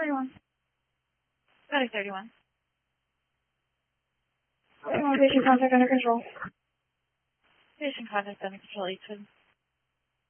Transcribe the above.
31. Static 31. 31, patient contact under control. Patient contact under control, Eastwood.